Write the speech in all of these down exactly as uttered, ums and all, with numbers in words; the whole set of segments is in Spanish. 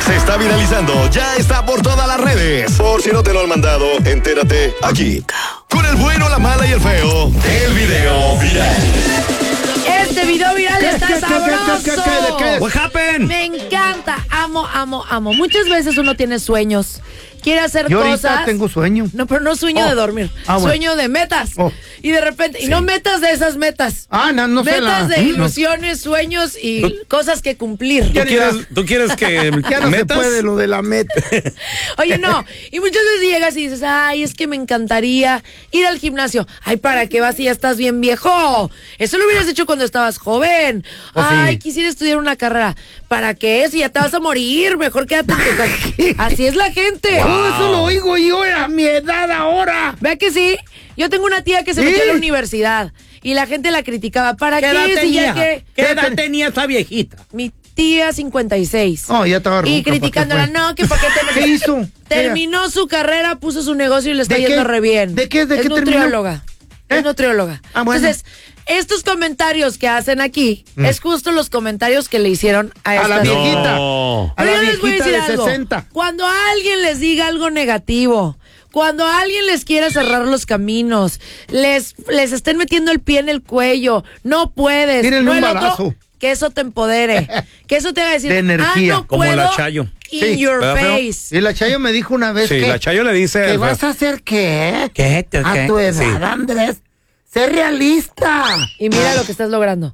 Se está viralizando, ya está por todas las redes. Por si no te lo han mandado, entérate aquí. Con el bueno, la mala y el feo. El video viral. Este video viral ¿Qué, está qué, qué, sabroso. qué, qué, qué, qué? What happened? Me encanta, amo, amo, amo. Muchas veces uno tiene sueños, quiere hacer Yo cosas. ahorita tengo sueño. No, pero no sueño Oh. de dormir, Ah, bueno. sueño de metas. Oh. Y de repente, y no metas de esas metas. Ah, no, no sé Metas la... de ¿Mm? ilusiones, sueños y ¿Tú- cosas que cumplir. ¿Tú quieres, ¿Tú quieres que Ya no metas? se puede lo de la meta. Oye, no. Y muchas veces llegas y dices, ay, es que me encantaría ir al gimnasio. Ay, ¿para qué vas si ya estás bien viejo? Eso lo hubieras hecho cuando estabas joven. Oh, Ay, sí. quisiera estudiar una carrera. ¿Para qué? Si ya te vas a morir, mejor quédate en tu casa. Así es la gente. Todo eso lo oigo yo a mi edad ahora. Vea que sí. Yo tengo una tía que se Sí. metió a la universidad y la gente la criticaba. ¿Para ¿Qué edad qué? Si ya tenía? que ¿Qué edad ten- tenía esa viejita? mi tía cincuenta y seis. Oh, ya estaba Y ronca, criticándola, ¿para qué fue? no, que por qué te ¿Qué hizo? Terminó su carrera, puso su negocio y le está ¿De yendo qué? re bien. ¿De qué? ¿De es qué terminó? nutrióloga. ¿Eh? Es nutrióloga. Ah, bueno. Entonces, estos comentarios que hacen aquí es justo los comentarios que le hicieron a esta A la señora. viejita. No. A Pero la yo les voy a viejita decir de algo. sesenta. Cuando alguien les diga algo negativo, cuando alguien les quiera cerrar los caminos, les, les estén metiendo el pie en el cuello, no puedes. Tírenle no un el otro, balazo. que eso te empodere. Que eso te va a decir, De energía. ah, no Como puedo, la Chayo. in Sí, your ¿verdad, feo? face. Y la Chayo me dijo una vez Sí, que... la Chayo le dice... ¿Que vas a hacer qué? ¿Qué? ¿Qué? A tu edad, Sí. Andrés. Sé realista. Y mira lo que estás logrando.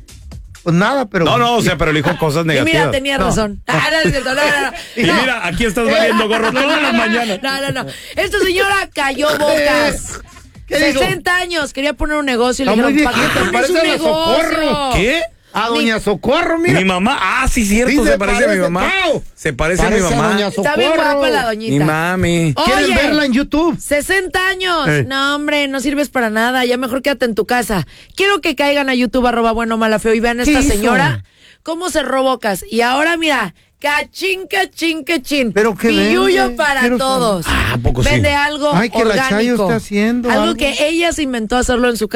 Pues nada, pero... No, no, o sea, pero le dijo cosas Y negativas. mira, tenía No. razón. Ah, no, es cierto, no, no, no. Y No. mira, aquí estás valiendo gorro todas las mañanas. No, no, no. Esta señora cayó bocas. ¿Qué dijo? sesenta años, quería poner un negocio y le Está muy dijeron, ¿para qué viejita, pones un parece a la negocio? Socorro. ¿Qué? A doña Socorro, mira. Mi mamá, ah, sí, cierto, Sí, se, se parece, a mi parece, mamá. Pau. Se parece, Parece a a mi mamá. doña Está bien Socorro. guapa la Mi doñita. mami. ¿Quieres Oye, verla en YouTube? sesenta años. Eh. No, hombre, no sirves para nada. Ya mejor quédate en tu casa. Quiero que caigan a YouTube, arroba bueno, mala, feo, y vean a ¿Qué esta hizo? señora cómo cerró bocas. Y ahora, mira, cachín, cachín, cachín. ¿Pero qué Pilluyo vende? para Quiero todos. Ah, ¿a poco sí? Vende algo Ay, que la orgánico. Chayo está haciendo Algo algo. que ella se inventó hacerlo en su casa.